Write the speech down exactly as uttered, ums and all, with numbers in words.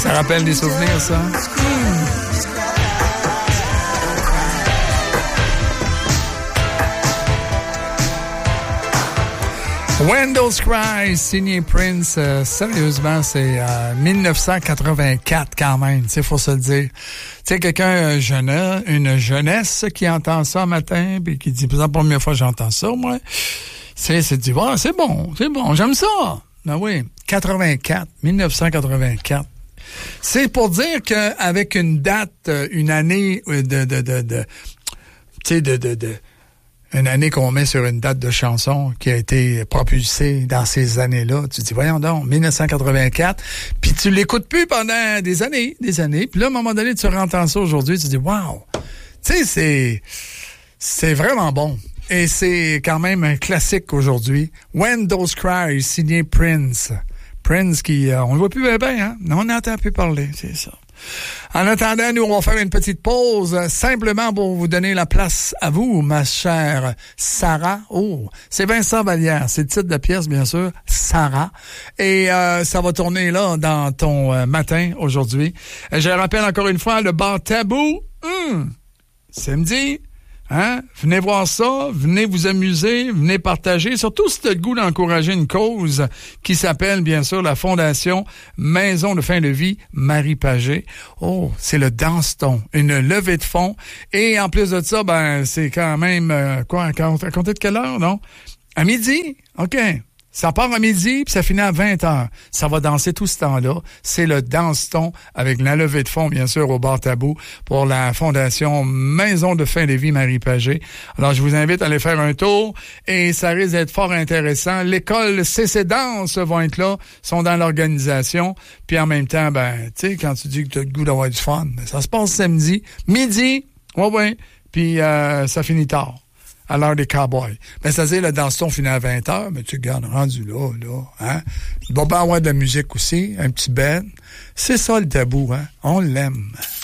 Ça rappelle des souvenirs, ça? Hmm. When Those Cry, signé Prince, euh, sérieusement, c'est euh, dix-neuf cent quatre-vingt-quatre quand même, tu sais, faut se le dire. Tu sais, quelqu'un, un jeune, une jeunesse qui entend ça un matin, puis qui dit, c'est la première fois que j'entends ça, moi, c'est, c'est dit, ouais, c'est bon, c'est bon, j'aime ça. Ben oui, quatre-vingt-quatre, dix-neuf cent quatre-vingt-quatre. C'est pour dire qu'avec une date, une année de, de, de, de tu sais, de, de, de, une année qu'on met sur une date de chanson qui a été propulsée dans ces années-là. Tu te dis, voyons donc, dix-neuf cent quatre-vingt-quatre, puis tu l'écoutes plus pendant des années, des années, puis là, à un moment donné, tu entends ça aujourd'hui, tu te dis, wow! Tu sais, c'est, c'est vraiment bon. Et c'est quand même un classique aujourd'hui. When Those Cry, signé Prince. Prince qui, euh, on le voit plus bien, bien, hein? On n'entend plus parler, c'est ça. En attendant, nous, on va faire une petite pause, simplement pour vous donner la place à vous, ma chère Sarah. Oh, c'est Vincent Vallière, c'est le titre de la pièce, bien sûr, Sarah. Et euh, ça va tourner là dans ton euh, matin aujourd'hui. Je rappelle encore une fois, le bar Tabou, hum, samedi. Hein? Venez voir ça, venez vous amuser, venez partager. Surtout si tu as le goût d'encourager une cause qui s'appelle, bien sûr, la Fondation Maison de fin de vie Marie Pagé. Oh, c'est le Danston, une levée de fonds. Et en plus de ça, ben c'est quand même, euh, quoi, à compter de quelle heure, non? À midi? OK. Ça part à midi, puis ça finit à vingt heures. Ça va danser tout ce temps-là. C'est le Danston avec la levée de fonds, bien sûr, au bar Tabou pour la Fondation Maison de fin de vie Marie Pagé. Alors, je vous invite à aller faire un tour et ça risque d'être fort intéressant. L'école C C Danse vont être là, sont dans l'organisation. Puis en même temps, ben, tu sais, quand tu dis que tu as le goût d'avoir du fun, ça se passe samedi, midi, ouais, ouais, puis euh, ça finit tard. À l'heure des cowboys. Ben, c'est-à-dire, le Danston finit à vingt heures, mais tu regardes, rendu là, là, hein. Il va pas avoir de la musique aussi, un petit ben. C'est ça, le tabou, hein. On l'aime.